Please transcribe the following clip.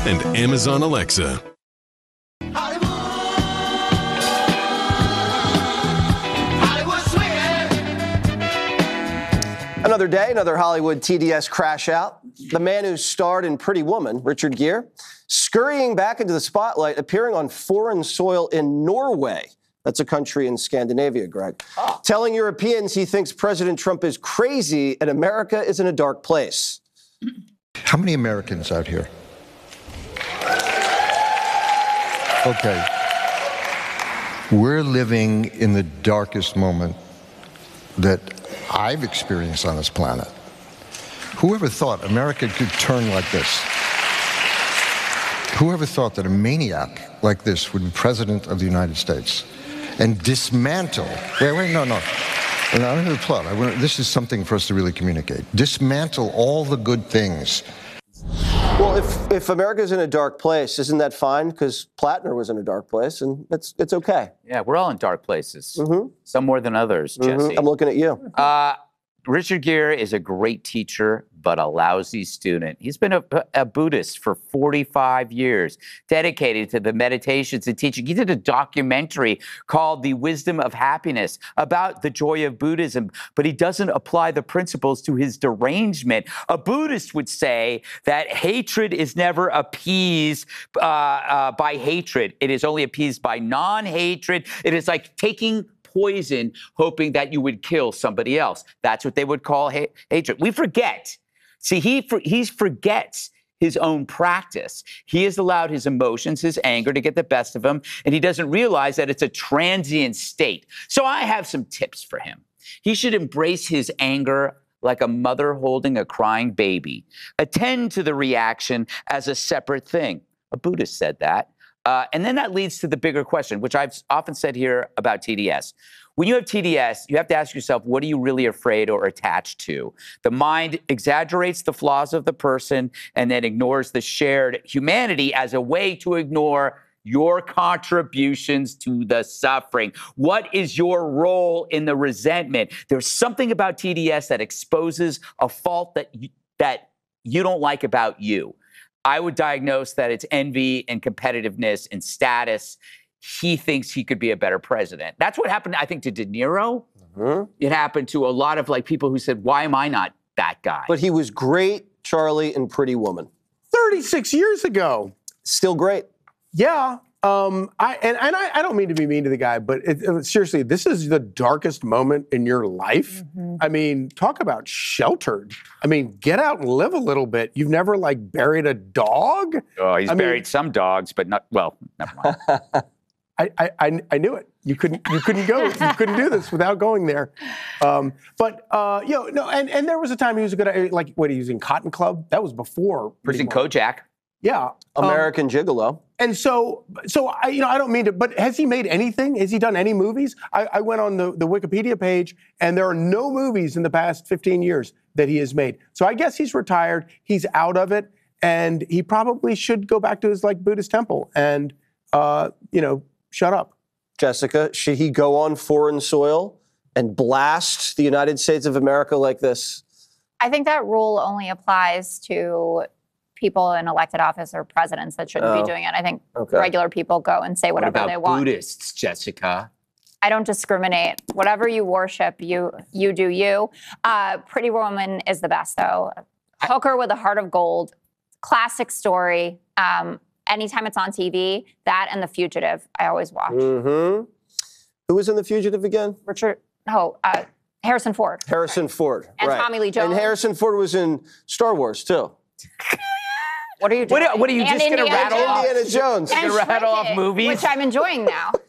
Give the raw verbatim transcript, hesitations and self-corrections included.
and Amazon Alexa. Another day, another Hollywood T D S crash out. The man who starred in Pretty Woman, Richard Gere, scurrying back into the spotlight, appearing on foreign soil in Norway. That's a country in Scandinavia, Greg. Oh. Telling Europeans he thinks President Trump is crazy and America is in a dark place. How many Americans out here? Okay. We're living in the darkest moment that I've experienced on this planet. Whoever thought America could turn like this? Whoever thought that a maniac like this would be president of the United States and dismantle, wait, wait, no, no. I don't have a plot. I want, this is something for us to really communicate. Dismantle all the good things. Well, if, if America's in a dark place, isn't that fine? Because Plattner was in a dark place, and it's it's okay. Yeah, we're all in dark places. Mm-hmm. Some more than others, Jesse. Mm-hmm. I'm looking at you. Uh, Richard Gere is a great teacher, but a lousy student. He's been a, a Buddhist for forty-five years, dedicated to the meditations and teaching. He did a documentary called The Wisdom of Happiness about the joy of Buddhism, but he doesn't apply the principles to his derangement. A Buddhist would say that hatred is never appeased uh, uh, by hatred. It is only appeased by non-hatred. It is like taking poison, hoping that you would kill somebody else. That's what they would call ha- hatred. We forget. See, he for, he forgets his own practice. He has allowed his emotions, his anger to get the best of him, and he doesn't realize that it's a transient state. So I have some tips for him. He should embrace his anger like a mother holding a crying baby. Attend to the reaction as a separate thing. A Buddhist said that. Uh, and then that leads to the bigger question, which I've often said here about T D S. When you have T D S, you have to ask yourself, what are you really afraid or attached to? The mind exaggerates the flaws of the person and then ignores the shared humanity as a way to ignore your contributions to the suffering. What is your role in the resentment? There's something about T D S that exposes a fault that you, that you don't like about you. I would diagnose that it's envy and competitiveness and status. He thinks he could be a better president. That's what happened, I think, to De Niro. Mm-hmm. It happened to a lot of like people who said, why am I not that guy? But he was great, Charlie, in Pretty Woman. thirty-six years ago. Still great. Yeah. Um, I and, and I, I don't mean to be mean to the guy, but it, it, seriously, this is the darkest moment in your life. Mm-hmm. I mean, talk about sheltered. I mean, get out and live a little bit. You've never like buried a dog? Oh, he's I buried mean, some dogs, but not, well, never mind. I, I, I knew it. You couldn't you couldn't go. You couldn't do this without going there. Um, but uh, you know, no, and, and there was a time he was a good like what he was in Cotton Club. That was before. He was in Kojak. Yeah, American um, Gigolo. And so, so I, you know, I don't mean to, but has he made anything? Has he done any movies? I, I went on the, the Wikipedia page, and there are no movies in the past fifteen years that he has made. So I guess he's retired. He's out of it, and he probably should go back to his like Buddhist temple and, uh, you know, shut up. Jessica, should he go on foreign soil and blast the United States of America like this? I think that rule only applies to people in elected office or presidents that shouldn't oh, be doing it. I think okay. regular people go and say whatever what about they want. Buddhists, Jessica? I don't discriminate. Whatever you worship, you you do you. Uh, Pretty Woman is the best, though. Hooker with a heart of gold. Classic story. Um, anytime it's on T V, that and The Fugitive, I always watch. Mm-hmm. Who was in The Fugitive again? Richard, no, uh, Harrison Ford. Harrison Ford, and right. Tommy Lee Jones. And Harrison Ford was in Star Wars, too. What are you doing? What are, what are you and just going to rattle off? Indiana Jones. And You're going to rattle off Shredded, movies? which I'm enjoying now.